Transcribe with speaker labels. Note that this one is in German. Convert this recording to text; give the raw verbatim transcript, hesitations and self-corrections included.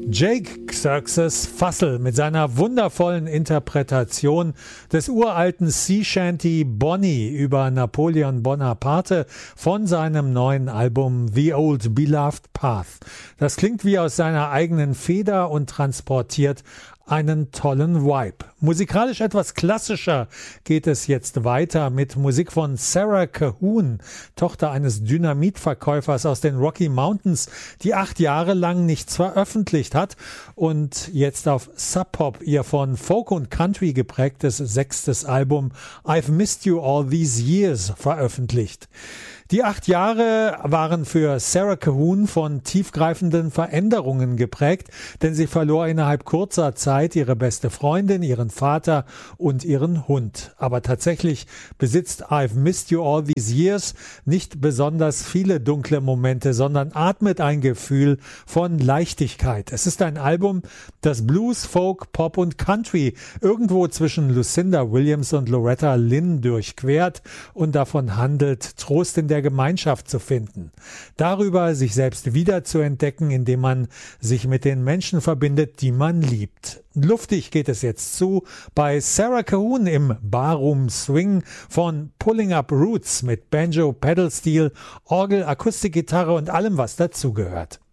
Speaker 1: Jake Xerxes Fussell mit seiner wundervollen Interpretation des uralten Sea Shanty Bonnie über Napoleon Bonaparte von seinem neuen Album The Old Beloved Path. Das klingt wie aus seiner eigenen Feder und transportiert einen tollen Vibe. Musikalisch etwas klassischer geht es jetzt weiter mit Musik von Sarah Cahoon, Tochter eines Dynamitverkäufers aus den Rocky Mountains, die acht Jahre lang nichts veröffentlicht hat und jetzt auf Sub Pop ihr von Folk und Country geprägtes sechstes Album I've Missed You All These Years veröffentlicht. Die acht Jahre waren für Sarah Cahoon von tiefgreifenden Veränderungen geprägt, denn sie verlor innerhalb kurzer Zeit ihre beste Freundin, ihren Vater und ihren Hund. Aber tatsächlich besitzt I've Missed You All These Years nicht besonders viele dunkle Momente, sondern atmet ein Gefühl von Leichtigkeit. Es ist ein Album, das Blues, Folk, Pop und Country irgendwo zwischen Lucinda Williams und Loretta Lynn durchquert und davon handelt, Trost in der Gemeinschaft zu finden. Darüber, sich selbst wiederzuentdecken, indem man sich mit den Menschen verbindet, die man liebt. Luftig geht es jetzt zu bei Sarah Cahoon im Barroom Swing von Pulling Up Roots mit Banjo, Pedal Steel, Orgel, Akustikgitarre und allem, was dazugehört.